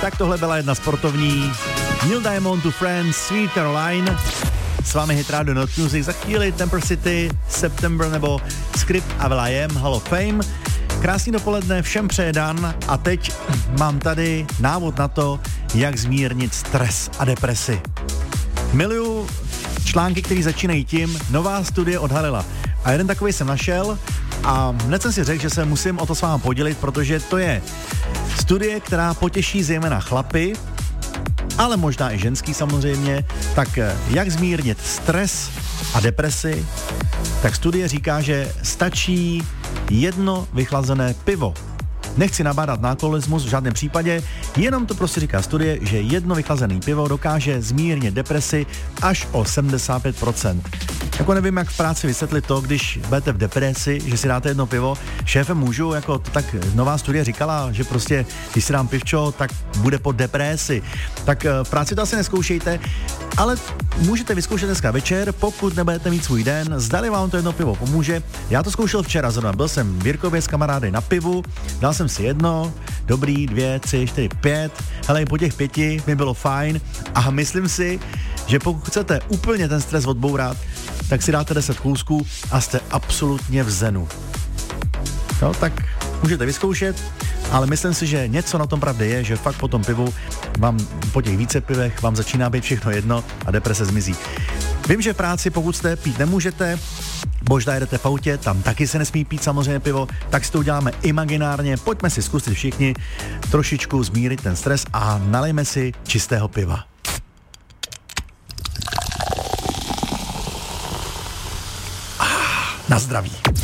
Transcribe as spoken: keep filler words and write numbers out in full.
tak tohle byla jedna sportovní. Neil Diamond to Friends, Sweet Caroline. S vámi Hit Radio Not Music, za chvíli Temper City, September nebo Script a Will I Am, Hall of Fame. Krásný dopoledne, všem přeje Dan a teď mám tady návod na to, jak zmírnit stres a depresi. Miluju články, které začínají tím, nová studie odhalila. A jeden takový jsem našel a hned jsem si řekl, že se musím o to s vámi podělit, protože to je studie, která potěší zejména chlapy, ale možná i ženský samozřejmě. Tak jak zmírnit stres a depresi? Tak studie říká, že stačí jedno vychlazené pivo. Nechci nabádat na alkoholismus v žádném případě, jenom to prostě říká studie, že jedno vychlazené pivo dokáže zmírnit depresi až o sedmdesát pět procent. Jako nevím, jak v práci vysvětlit to, když budete v depresi, že si dáte jedno pivo. Šéfem můžu, jako to tak nová studie říkala, že prostě, když si dám pivčo, tak bude po depresi. Tak v práci to asi neskoušejte, ale můžete vyzkoušet dneska večer, pokud nebudete mít svůj den, zdali vám to jedno pivo pomůže. Já to zkoušel včera zrovna, byl jsem v Jirkově s kamarády na pivu, dal jsem si jedno, dobrý, dvě, tři, čtyři, pět, hele, po těch pěti mi bylo fajn a myslím si, že pokud chcete úplně ten stres odbourat, tak si dáte deset kousků a jste absolutně v zenu. No, tak můžete vyzkoušet, ale myslím si, že něco na tom pravdy je, že fakt po tom pivu vám, po těch více pivech, vám začíná být všechno jedno a deprese zmizí. Vím, že v práci, pokud jste pít nemůžete, možná jedete v autě, tam taky se nesmí pít samozřejmě pivo, tak si to uděláme imaginárně, pojďme si zkusit všichni trošičku zmírit ten stres a nalejme si čistého piva. Na zdraví.